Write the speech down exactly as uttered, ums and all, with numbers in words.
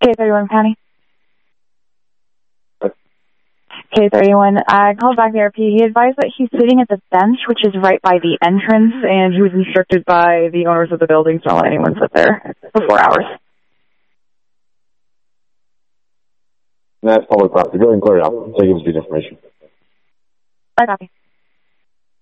K thirty-one County. K thirty-one, I called back the R P. He advised that he's sitting at the bench, which is right by the entrance, and he was instructed by the owners of the buildings to not let anyone sit there for four hours. That's public property. Go ahead and clear it out. So he gives you the information. I copy.